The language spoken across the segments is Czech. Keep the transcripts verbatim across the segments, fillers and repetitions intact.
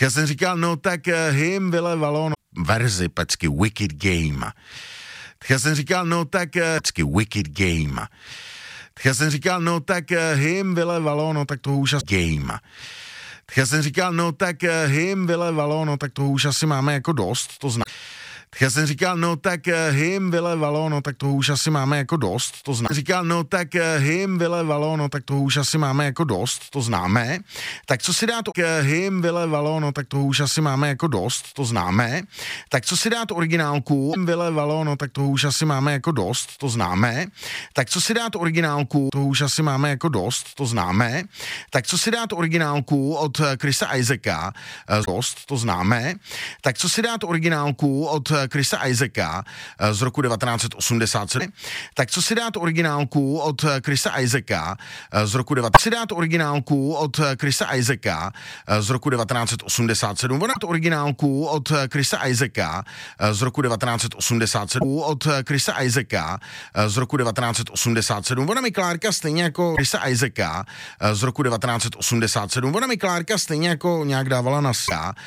Já jsem říkal, no tak hym vylevalo no, verzi pecky Wicked Game. Já jsem říkal, no tak pecky Wicked Game. Já jsem říkal, no tak hym vylevalo, no tak toho už asi game. Já jsem říkal, no tak hym vylevalo, no tak toho už asi máme jako dost, to znamená. Já jsem říkal, no tak hym vylevalo, no tak toho už asi máme jako dost, to znamená. Říkal, no tak hym vylevalo, no tak toho už asi máme jako dost, to známe. Tak co si dát hym vylevalo, no tak toho už asi máme jako dost, to známe. Tak co si dát originálku hym vylevalo, no tak toho už asi máme jako dost, to známe. Tak co si dát originálku, toho už asi máme jako dost, to známe. Tak co si dát originálku od Chrisa Isaaca, dost, to známe. Tak co si dát originálku od Chrisa Isaaca z roku devatenáct set osmdesát sedm. Tak co si dát originálku od Chrisa Isaaca z roku devatenáct set si dát originálku od Chrisa Isaaca z roku devatenáct set osmdesát sedm. Ona to originálku od Chrisa Isaaca z roku devatenáct set osmdesát sedm. Od Chrisa Isaaca z roku devatenáct set osmdesát sedm. Ona mi Klárka stejně jako Chrisa Isaaca z roku devatenáct set osmdesát sedm. Ona mi Klárka stejně jako nějak dávala na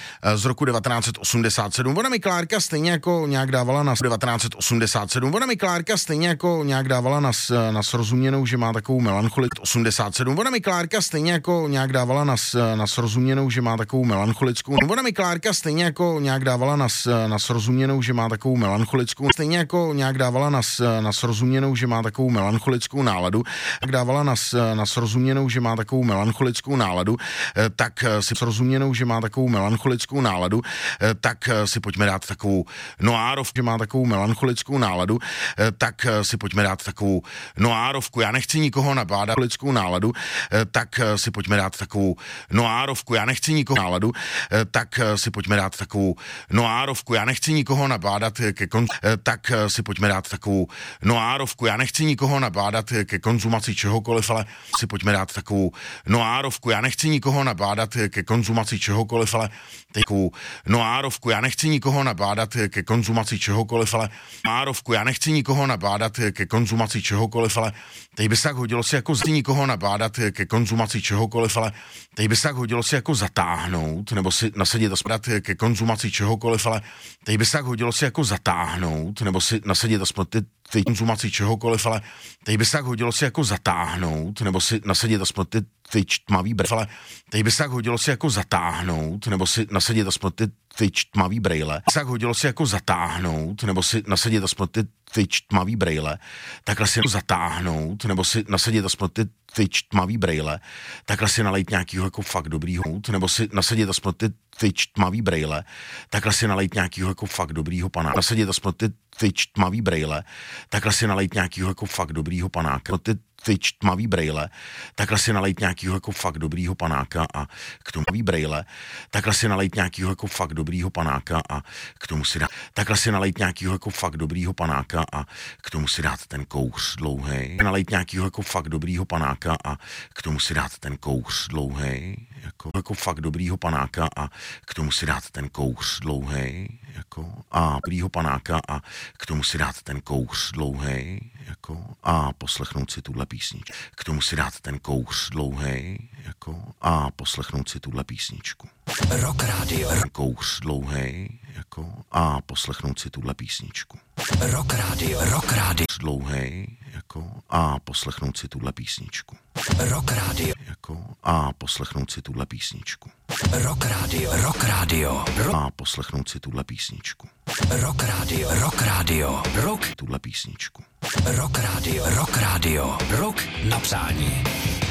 z roku devatenáct set osmdesát sedm. Ona mi Klárka stejně jako nějak dávala na devatenáct set osmdesát sedm. Ona mi Klárka stejně jako nějak dávala na, na srozuměnou, že má takovou melancholi osmdesát sedm. Ona mi Klárka stejně jako nějak dávala na, na srozuměnou, že má takovou melancholickou. Ona mi Klárka stejně jako nějak dávala na, na srozuměnou, že má takovou melancholickou. Stejně jako nějak dávala na, na srozuměnou, že má takovou melancholickou náladu. Jak dávala na, na srozuměnou, že má takovou melancholickou náladu, tak si srozuměnou, že má takovou melancholickou náladu, tak si pojďme dát takovou noárovku, že má takovou melancholickou náladu, tak si pojďme dát takovou noárovku. Já nechci nikoho nabádat melancholickou náladu, tak si pojďme dát takovou noárovku. Já nechci nikoho náladu, tak si pojďme dát takovou noárovku. Já nechci nikoho nabádat ke konzu, tak si pojďme dát takovou noárovku. Já nechci nikoho nabádat ke konzumaci čehokoliv, ale si pojďme dát takovou noárovku. Já nechci nikoho nabádat ke konzumaci čehokoliv, ale takovou noárovku. Já nechci nikoho nabádat ke konzumaci čehokoliv, ale noárovku. Já nechci nikoho nabádat ke konzumaci čehokoliv, ale teď by se tak hodilo si jako z nikoho nabádat ke konzumaci čehokoliv, ale teď by se tak hodilo si jako zatáhnout, nebo si nasadit a spadat ke konzumaci čehokoliv, ale teď by se tak hodilo si jako zatáhnout, nebo si nasadit a spadat ty konzumaci čehokoliv, ale teď by se tak hodilo si jako zatáhnout, nebo si nasadit a spadat ty tmavý brýle, ale teď by se tak hodilo si jako zatáhnout, nebo si nasadit aspoň ty, ty tmavý brýle, tak hodilo si jako zatáhnout, nebo si nasadit aspoň ty, ty tmavý brýle, takhle si jako zatáhnout, nebo si nasadit aspoň ty, ty tmavý brýle, takhle si nalejt nějakýho jako fakt dobrýho, nebo si nasadit aspoň ty, ty tmavý brýle, takhle si nalejt nějakýho jako fakt dobrýho panáka, nasadit aspoň ty, ty tmavý brýle, takhle si nalejt nějakýho jako fakt dobrýho panáka, ty ty tmavý brejle, takhle si nalejt nějakýho jako fakt dobrýho panáka a k tomu tmavý brejle, takhle si nalejt nějakýho jako fakt dobrýho panáka a k tomu si dát, takhle si nalejt nějakýho jako fakt dobrýho panáka a k tomu si dát ten kouř dlouhej, nalejt nějakýho jako fakt dobrýho panáka a k tomu si dát ten kouř dlouhej, jako, jako fakt dobrýho panáka a k tomu si dát ten kouř dlouhej, jako a dobrýho panáka a k tomu si dát ten kouř dlouhej, jako a poslechnout si tuhle písničku. K tomu si dát ten kouř dlouhej, jako a poslechnout si tuhle písničku. Rock Radio. Kouř dlouhej, jako a poslechnout si tuhle písničku. Rock Radio. Rock Radio. Dlouhej, jako a poslechnout si tuhle písničku. Rock Radio. Jako a poslechnout si tuhle písničku. Rock Radio. Rock Radio. Rock. A poslechnout si tuhle písničku. Rock Radio. Rock Radio. Rock. Tuhle písničku. Rock Radio. Rock Radio. Rock na přání.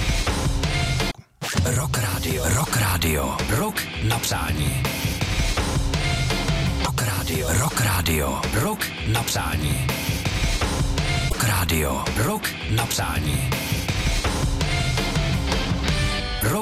Rock Radio. Rock Radio. Rock na přání. Rock Radio. Rock Radio. Rock na přání. Rock Radio. Rock na přání.